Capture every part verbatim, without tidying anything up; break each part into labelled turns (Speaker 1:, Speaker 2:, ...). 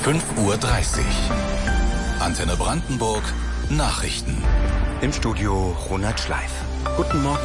Speaker 1: fünf Uhr dreißig. Antenne Brandenburg, Nachrichten.
Speaker 2: Im Studio Ronald Schleif. Guten Morgen.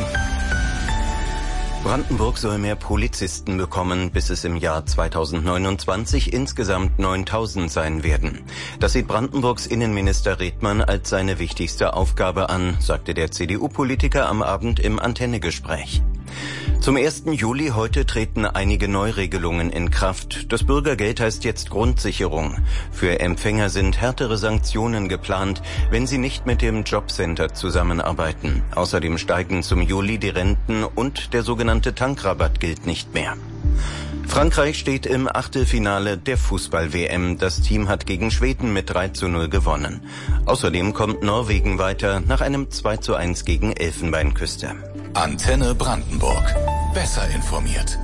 Speaker 2: Brandenburg soll mehr Polizisten bekommen, bis es im Jahr zweitausendneunundzwanzig insgesamt neuntausend sein werden. Das sieht Brandenburgs Innenminister Redmann als seine wichtigste Aufgabe an, sagte der C D U-Politiker am Abend im Antennegespräch. Zum ersten Juli heute treten einige Neuregelungen in Kraft. Das Bürgergeld heißt jetzt Grundsicherung. Für Empfänger sind härtere Sanktionen geplant, wenn sie nicht mit dem Jobcenter zusammenarbeiten. Außerdem steigen zum Juli die Renten und der sogenannte Tankrabatt gilt nicht mehr. Frankreich steht im Achtelfinale der Fußball-W M. Das Team hat gegen Schweden mit drei zu null gewonnen. Außerdem kommt Norwegen weiter nach einem zwei zu eins gegen Elfenbeinküste.
Speaker 1: Antenne Brandenburg. Besser informiert.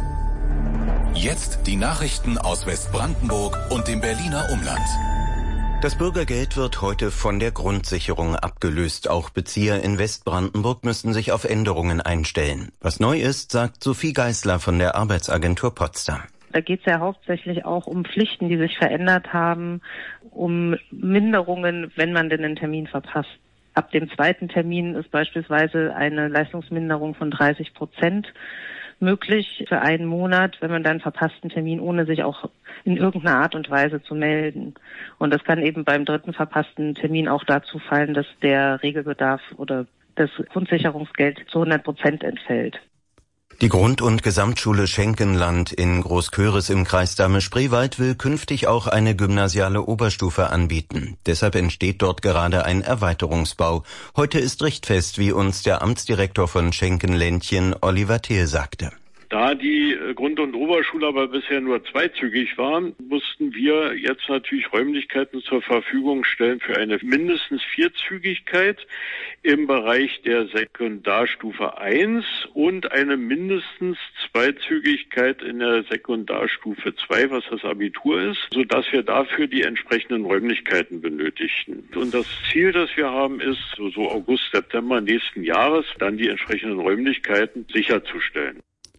Speaker 1: Jetzt die Nachrichten aus Westbrandenburg und dem Berliner Umland.
Speaker 2: Das Bürgergeld wird heute von der Grundsicherung abgelöst. Auch Bezieher in Westbrandenburg müssen sich auf Änderungen einstellen. Was neu ist, sagt Sophie Geisler von der Arbeitsagentur Potsdam.
Speaker 3: Da geht es ja hauptsächlich auch um Pflichten, die sich verändert haben, um Minderungen, wenn man denn einen Termin verpasst. Ab dem zweiten Termin ist beispielsweise eine Leistungsminderung von dreißig Prozent möglich für einen Monat, wenn man dann verpassten Termin, ohne sich auch in irgendeiner Art und Weise zu melden. Und das kann eben beim dritten verpassten Termin auch dazu fallen, dass der Regelbedarf oder das Grundsicherungsgeld zu hundert Prozent entfällt.
Speaker 2: Die Grund- und Gesamtschule Schenkenland in Großköris im Kreis Dahme-Spreewald will künftig auch eine gymnasiale Oberstufe anbieten. Deshalb entsteht dort gerade ein Erweiterungsbau. Heute ist richtfest, wie uns der Amtsdirektor von Schenkenländchen Oliver Thiel sagte.
Speaker 4: Da die Grund- und Oberschule aber bisher nur zweizügig waren, mussten wir jetzt natürlich Räumlichkeiten zur Verfügung stellen für eine mindestens Vierzügigkeit im Bereich der Sekundarstufe eins und eine mindestens Zweizügigkeit in der Sekundarstufe zwei, was das Abitur ist, sodass wir dafür die entsprechenden Räumlichkeiten benötigten. Und das Ziel, das wir haben, ist, so, so August, September nächsten Jahres dann die entsprechenden Räumlichkeiten sicherzustellen.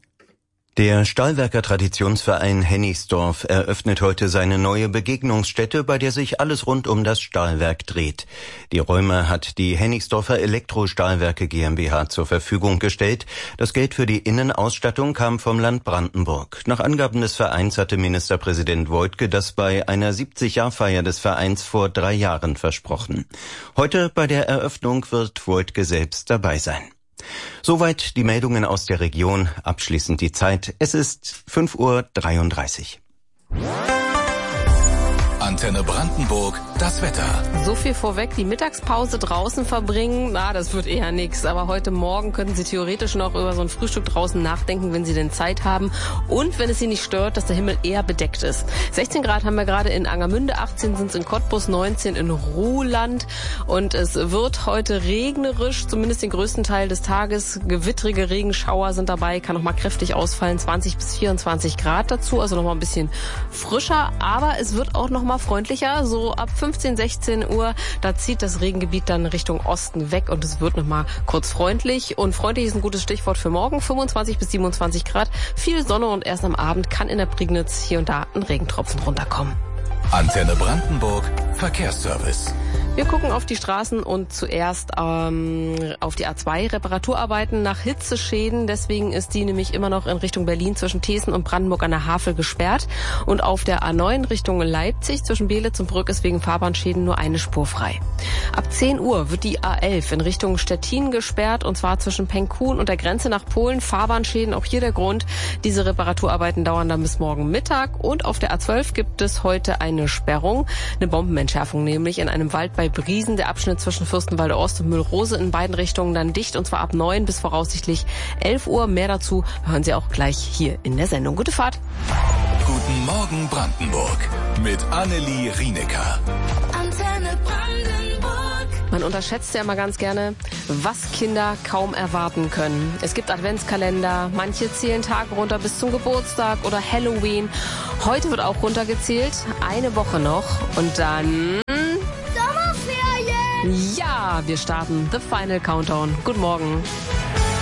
Speaker 2: Der Stahlwerker Traditionsverein Hennigsdorf eröffnet heute seine neue Begegnungsstätte, bei der sich alles rund um das Stahlwerk dreht. Die Räume hat die Hennigsdorfer Elektrostahlwerke GmbH zur Verfügung gestellt. Das Geld für die Innenausstattung kam vom Land Brandenburg. Nach Angaben des Vereins hatte Ministerpräsident Woidke das bei einer siebzig-Jahr-Feier des Vereins vor drei Jahren versprochen. Heute bei der Eröffnung wird Woidke selbst dabei sein. Soweit die Meldungen aus der Region. Abschließend die Zeit. Es ist fünf Uhr dreiunddreißig.
Speaker 1: Antenne Brandenburg, das Wetter.
Speaker 5: So viel vorweg, die Mittagspause draußen verbringen, na, das wird eher nix. Aber heute Morgen könnten Sie theoretisch noch über so ein Frühstück draußen nachdenken, wenn Sie denn Zeit haben. Und wenn es Sie nicht stört, dass der Himmel eher bedeckt ist. sechzehn Grad haben wir gerade in Angermünde, achtzehn sind es in Cottbus, neunzehn in Ruhland. Und es wird heute regnerisch, zumindest den größten Teil des Tages. Gewittrige Regenschauer sind dabei, kann noch mal kräftig ausfallen, zwanzig bis vierundzwanzig Grad dazu. Also noch mal ein bisschen frischer, aber es wird auch noch mal freundlicher, so ab fünfzehn, sechzehn Uhr, da zieht das Regengebiet dann Richtung Osten weg und es wird nochmal kurz freundlich. Und freundlich ist ein gutes Stichwort für morgen, fünfundzwanzig bis siebenundzwanzig Grad, viel Sonne und erst am Abend kann in der Prignitz hier und da ein Regentropfen runterkommen.
Speaker 1: Antenne Brandenburg, Verkehrsservice.
Speaker 5: Wir gucken auf die Straßen und zuerst ähm, auf die A zwei Reparaturarbeiten nach Hitzeschäden. Deswegen ist die nämlich immer noch in Richtung Berlin zwischen Thesen und Brandenburg an der Havel gesperrt. Und auf der A neun Richtung Leipzig zwischen Beelitz und Brück ist wegen Fahrbahnschäden nur eine Spur frei. Ab zehn Uhr wird die A elf in Richtung Stettin gesperrt und zwar zwischen Penkun und der Grenze nach Polen. Fahrbahnschäden, auch hier der Grund. Diese Reparaturarbeiten dauern dann bis morgen Mittag. Und auf der A zwölf gibt es heute eine Sperrung, eine Bombenentschärfung nämlich in einem Wald bei Briesen. Der Abschnitt zwischen Fürstenwalde Ost und Müllrose in beiden Richtungen dann dicht und zwar ab neun bis voraussichtlich elf Uhr. Mehr dazu hören Sie auch gleich hier in der Sendung. Gute Fahrt.
Speaker 1: Guten Morgen Brandenburg mit Annelie Rienecker.
Speaker 5: Antenne Brandenburg. Man unterschätzt ja immer ganz gerne, was Kinder kaum erwarten können. Es gibt Adventskalender, manche zählen Tage runter bis zum Geburtstag oder Halloween. Heute wird auch runtergezählt, eine Woche noch und dann... Ja, wir starten The Final Countdown. Guten Morgen.